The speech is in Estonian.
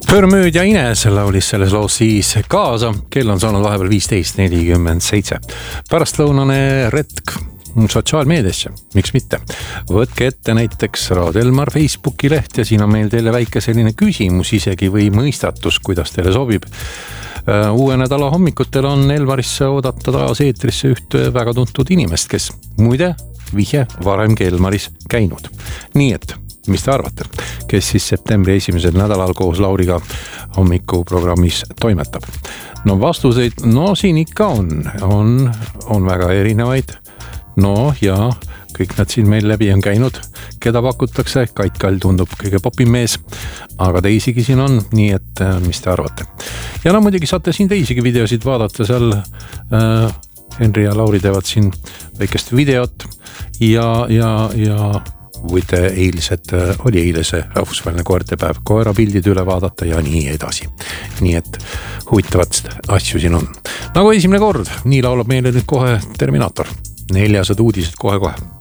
Pöörmööd ja Ines laulis selles loos siis kaasa. Kell on saanud vahepeal 15:47. Pärastlõunane retk sotsiaalmeediasse, miks mitte. Võtke ette näiteks Raadio Elmar Facebooki leht ja siin on meil teile väike selline küsimus isegi või mõistatus, kuidas teile sobib. Uue nädala hommikutel on Elmarisse oodata taas eetrisse üht väga tuntud inimest, kes muide vihje varemgi Elmaris käinud. Nii et, mis te arvate, kes siis septembri esimesel nädalal koos Lauriga hommikuprogrammis toimetab? No vastuseid, siin ikka on väga erinevaid. No ja kõik nad siin meil läbi on käinud, keda pakutakse. Kait Kall tundub kõige popim mees, aga teisigi siin on, nii et mis te arvate? Ja muidugi saate siin teisigi videosid vaadata, seal Henri ja Lauri teevad siin väikest videot ja võite oli eilse rahvusvaheline koertepäev, koerapildid üle vaadata ja nii edasi. Nii et huvitavat asju siin on. Nagu esimene kord, nii laulab meile nüüd kohe Terminaator. 400 uudised kohe-kohe.